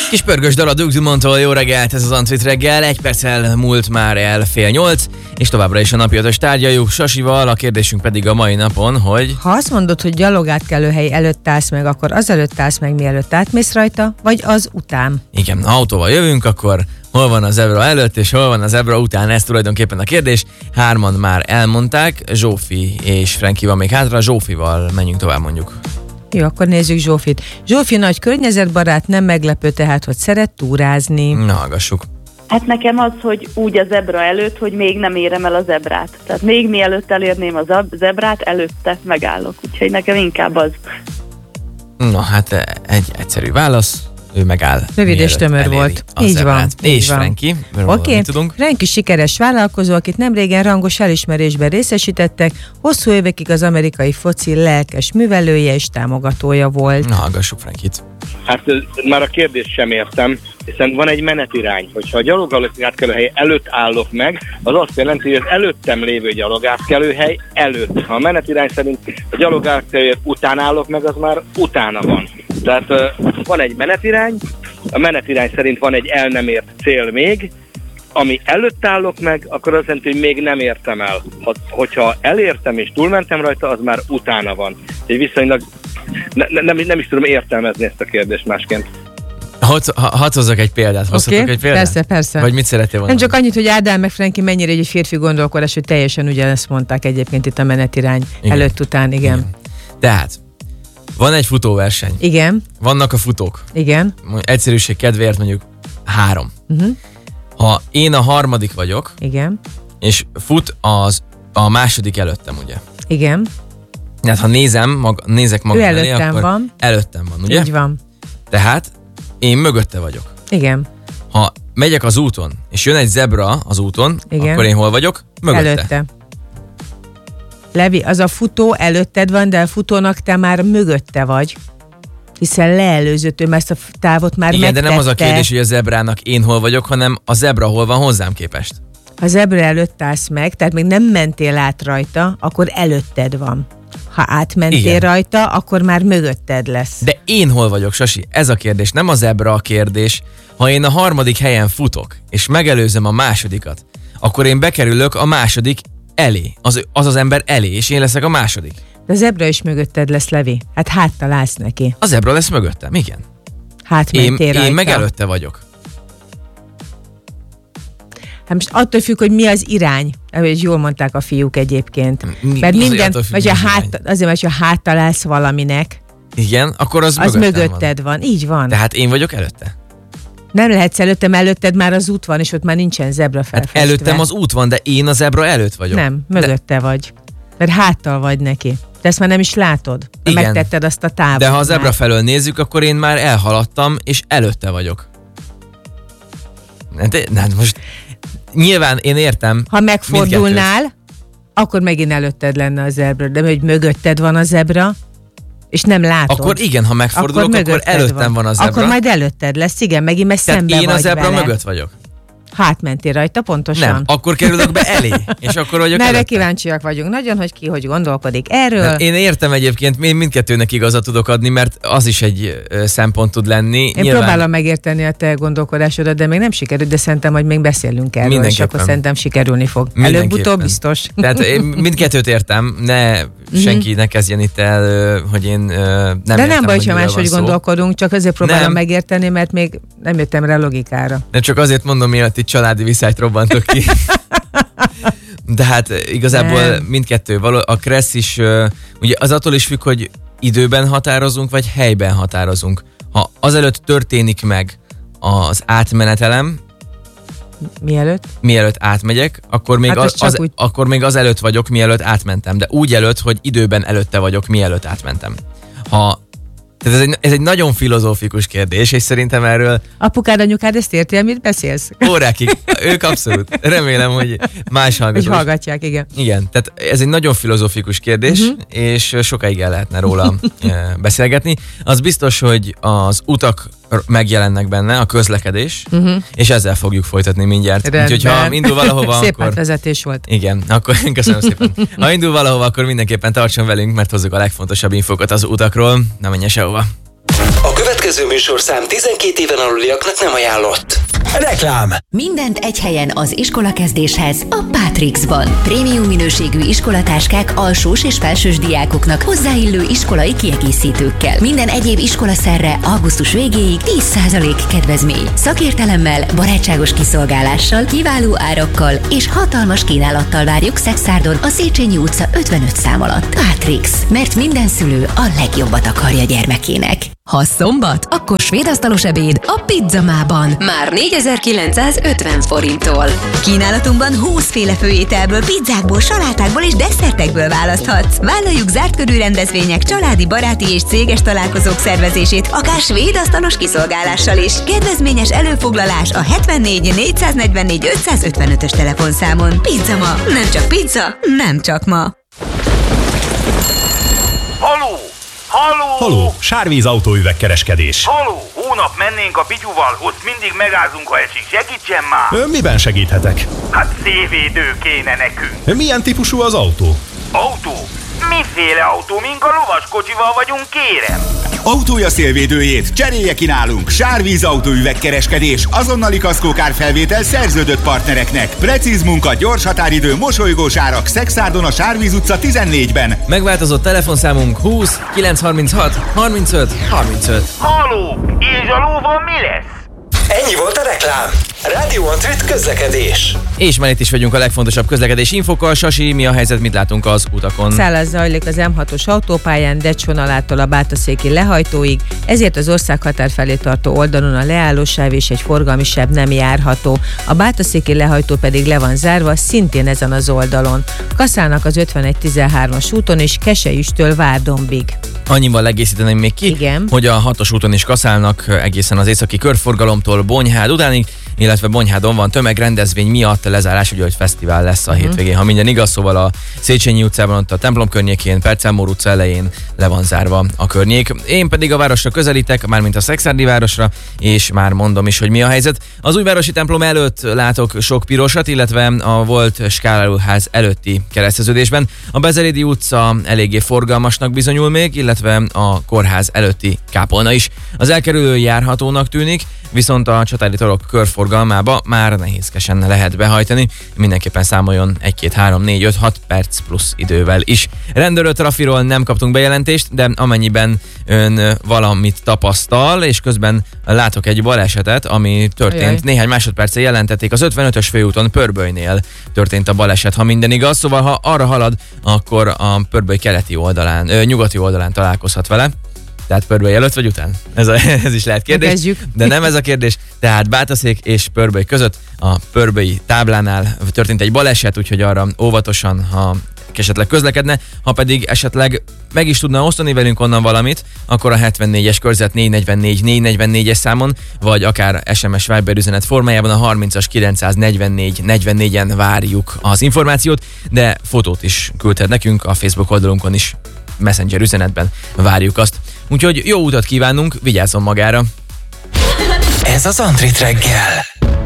Kis pörgős dal a Duke Dumont-tól, jó reggelt, ez az Antrit reggel, 1 perccel múlt már el 7:30, és továbbra is a napi 5-ös tárgyaljuk Sasival, a kérdésünk pedig a mai napon, hogy... Ha azt mondod, hogy gyalogátkelőhely előtt állsz meg, akkor az előtt állsz meg, mielőtt átmész rajta, vagy az után? Igen, ha autóval jövünk, akkor hol van a zebra előtt, és hol van a zebra után, ez tulajdonképpen a kérdés. 3-an már elmondták, Zsófi és Frenki van még hátra, Zsófival menjünk tovább mondjuk. Jó, akkor nézzük Zsófit. Zsófi nagy környezetbarát, nem meglepő tehát, hogy szeret túrázni. Na, hallgassuk. Hát nekem az, hogy úgy a zebra előtt, hogy még nem érem el a zebrát. Tehát még mielőtt elérném a zebrát, előtte megállok. Úgyhogy nekem inkább az. Na hát egy egyszerű válasz, ő megáll. Rövid és tömör volt. Így van. És Frenki, Oké, Frenki sikeres vállalkozó, akit nemrégen rangos elismerésben részesítettek, hosszú évekig az amerikai foci lelkes művelője és támogatója volt. Na, hallgassuk Frenkit. Hát már a kérdést sem értem, hiszen van egy menetirány, hogyha a gyalogátkelőhely előtt állok meg, az azt jelenti, hogy az előttem lévő gyalogátkelőhely előtt. Ha a menetirány szerint a gyalogátkelőhely után állok meg, az már utána van. Tehát van egy menetirány, a menetirány szerint van egy el nem ért cél még, ami előtt állok meg, akkor azt jelenti, hogy még nem értem el. Hogyha elértem és túlmentem rajta, az már utána van. Egy viszonylag nem is tudom értelmezni ezt a kérdést másként. Hadd hozzak egy példát. Oké, persze. Vagy mit szeretnél volna? Nem csak annyit, hogy Ádám meg Frenki mennyire egy férfi gondolkodás, hogy teljesen ugyanezt mondták egyébként itt a menetirány előtt-után, igen. Tehát, van egy futóverseny. Igen. Vannak a futók. Igen. Egyszerűség kedvéért mondjuk 3. Ha én a harmadik vagyok, igen, és fut a második előttem, ugye? Igen. Tehát ha nézek magam elé, akkor van. Előttem van, ugye? Így van. Tehát én mögötte vagyok. Igen. Ha megyek az úton, és jön egy zebra az úton, igen, akkor én hol vagyok? Mögötte. Előtte. Levi, az a futó előtted van, de a futónak te már mögötte vagy. Hiszen leelőzött, ő ezt a távot már igen, megtette. De nem az a kérdés, hogy a zebrának én hol vagyok, hanem a zebra hol van hozzám képest. Ha a zebra előtt állsz meg, tehát még nem mentél át rajta, akkor előtted van. Ha átmentél igen, rajta, akkor már mögötted lesz. De én hol vagyok, Sasi? Ez a kérdés, nem a zebra a kérdés. Ha én a harmadik helyen futok, és megelőzöm a másodikat, akkor én bekerülök a második elé, az ember elé, és én leszek a második. De a zebra is mögötted lesz, Levi. Hát háttal állsz neki. A zebra lesz mögöttem, igen. Hát mentél rajta. Én meg előtte vagyok. Hát most attól függ, hogy mi az irány. Ahogy jól mondták a fiúk egyébként. Mert minden, vagy azért, ha háttal állsz valaminek. Igen, akkor az mögötted van. Így van. Tehát én vagyok előtte? Nem lehetsz előtted már az út van, és ott már nincsen zebra felfestve. Hát előttem az út van, de én a zebra előtt vagyok. Nem, mögötte vagy. Mert háttal vagy neki. De ezt már nem is látod. Igen. Megtetted azt a távot. De ha a zebra felől nézzük, akkor én már elhaladtam, és előtte vagyok. Hát most nyilván én értem. Ha megfordulnál, akkor megint előtted lenne a zebra. De hogy mögötted van a zebra, és nem látod. Akkor igen, ha megfordulok, akkor előttem van a zebra. Akkor majd előtted lesz, igen, megint mert szembe vagy én a zebra vele. Mögött vagyok. Hát mentél rajta, pontosan. Nem, akkor kerülök be elé, és akkor vagyok előtte. Kíváncsiak vagyunk nagyon, hogy ki hogy gondolkodik erről. Nem, én értem egyébként, én mindkettőnek igazat tudok adni, mert az is egy szempont tud lenni. Én próbálom megérteni a te gondolkodásodat, de még nem sikerült, de szerintem, hogy még beszélünk erről, és akkor szerintem sikerülni fog. Előbb-utóbb biztos. Tehát én mindkettőt értem, senki ne kezdjen itt el, hogy én nem de értem, nem baj, ha máshogy gondolkodunk, csak azért próbálom megérteni, mert még nem jöttem rá logikára. Nem csak azért mondom, miatt itt családi viszályt robbantok ki. De hát igazából mindkettő. A kressz is, ugye az attól is függ, hogy időben határozunk, vagy helyben határozunk. Ha azelőtt történik meg az átmenetelem, Mielőtt átmegyek, akkor még, hát akkor még azelőtt vagyok, mielőtt átmentem. De úgy előtt, hogy időben előtte vagyok, mielőtt átmentem. Tehát ez egy nagyon filozófikus kérdés, és szerintem erről... Apukád, anyukád ezt érti, amit beszélsz? Órákig. Ők abszolút. Remélem, hogy más hallgatók. Hogy hallgatják, igen. Igen, tehát ez egy nagyon filozófikus kérdés, és sokáig el lehetne róla beszélgetni. Az biztos, hogy az utak megjelennek benne, a közlekedés, és ezzel fogjuk folytatni mindjárt. Úgyhogy ha indul valahova, szép átvezetés volt. Igen, akkor köszönöm szépen. Ha indul valahova, akkor mindenképpen tartson velünk, mert hozzuk a legfontosabb infókat az utakról. Ne menjen sehova. A következő következő műsorszám 12 éven aluliaknak nem ajánlott. Reklám! Mindent egy helyen az iskolakezdéshez a Pátrixban. Prémium minőségű iskolatáskák alsós és felsős diákoknak hozzáillő iskolai kiegészítőkkel. Minden egyéb iskolaszerre augusztus végéig 10% kedvezmény. Szakértelemmel, barátságos kiszolgálással, kiváló árakkal és hatalmas kínálattal várjuk Szexárdon a Széchenyi utca 55 szám alatt. Pátrix, mert minden szülő a legjobbat akarja gyermekének. Ha szombat, akkor svédasztalos ebéd a Pizzamában. Már 4950 forinttól. Kínálatunkban 20 féle főételből, pizzákból, salátákból és desszertekből választhatsz. Vállaljuk zárt körű rendezvények, családi, baráti és céges találkozók szervezését, akár svédasztalos kiszolgálással is. Kedvezményes előfoglalás a 74 444 555-ös telefonszámon. Pizzama, nem csak pizza, nem csak ma. Haló! Haló! Haló, Sárvíz autóüvegkereskedés. Haló! Hónap mennénk a Pityuval, ott mindig megázunk, ha esik. Segítsen már! Miben segíthetek? Hát szélvédő kéne nekünk. Milyen típusú az autó? Autó? Miféle autó? Mink a lovaskocsival vagyunk, kérem? Autója szélvédőjét cserélje ki nálunk. Sárvíz autóüvegkereskedés, azonnali kaszkókárfelvétel szerződött partnereknek. Precíz munka, gyors határidő, mosolygós árak. Szexárdon a Sárvíz utca 14-ben. Megváltozott telefonszámunk 20 936 35 35. Haló! És a lóval mi lesz? Ennyi volt a reklám. Rádió Antrit közlekedés. És már itt is vagyunk a legfontosabb közlekedési infokkal. Sasi, mi a helyzet, mit látunk az utakon? Szállás zajlik az M6-os autópályán, Decsvonalától a Bátaszéki lehajtóig, ezért az országhatár felé tartó oldalon a leállósáv és egy forgalmi sáv nem járható. A Bátaszéki lehajtó pedig le van zárva, szintén ezen az oldalon. Kaszálnak az 5113-as úton és Keselyüstől Várdombig. Annyival egészíteném még ki, igen, hogy a 6-os úton is kaszálnak egészen az északi körforgalomtól Bonyhád utánig, illetve Bonyhádon van tömegrendezvény miatt lezárás, ugye, hogy fesztivál lesz a hétvégén. Ha minden igaz, szóval a Széchenyi utcában, ott a templom környékén, Percelmór utca elején le van zárva a környék. Én pedig a városra közelítek, mármint a Szekszárdi városra, és már mondom is, hogy mi a helyzet. Az újvárosi templom előtt látok sok pirosat, illetve a volt skálálóház előtti kereszteződésben. A Bezerédi utca eléggé forgalmasnak bizonyul még, illetve a kórház előtti kápolna is. Az elkerülő járhatónak tűnik, viszont a Csatári torok körforgalmába már nehézkesen lehet behajtani. Mindenképpen számoljon 1, 2, 3, 4, 5, 6 perc plusz idővel is. Rendőrő trafiról nem kaptunk bejelentést, de amennyiben ön valamit tapasztal, és közben látok egy balesetet, ami történt, néhány másodperce jelentették, az 55-ös főúton Pörbölynél történt a baleset, ha minden igaz, szóval ha arra halad, akkor a Pörböly keleti oldalán, nyugati oldalán találkozhat vele. Tehát Pörböly előtt vagy után? Ez is lehet kérdés. Kezdjük. De nem ez a kérdés. Tehát Bátaszék és Pörböly között a pörbölyi táblánál történt egy baleset, úgyhogy arra óvatosan, ha esetleg közlekedne, ha pedig esetleg meg is tudna osztani velünk onnan valamit, akkor a 74-es körzet 444-444-es számon, vagy akár SMS Viber üzenet formájában a 30-as 944-44-en várjuk az információt, de fotót is küldhet nekünk, a Facebook oldalunkon is Messenger üzenetben várjuk azt. Úgyhogy jó utat kívánunk, vigyázzon magára! Ez az Antrit reggel.